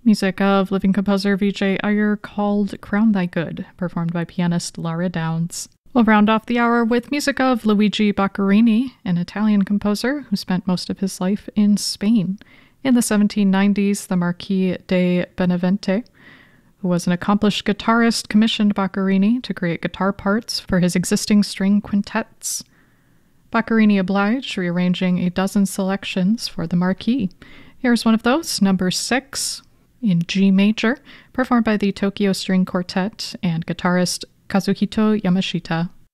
Music of living composer Vijay Iyer called Crown Thy Good, performed by pianist Lara Downs. We'll round off the hour with music of Luigi Boccherini, an Italian composer who spent most of his life in Spain. In the 1790s, the Marquis de Benavente, who was an accomplished guitarist, commissioned Boccherini to create guitar parts for his existing string quintets. Boccherini obliged, rearranging a dozen selections for the Marquis. Here's one of those, number 6, in G major, performed by the Tokyo String Quartet and guitarist Kazuhito Yamashita.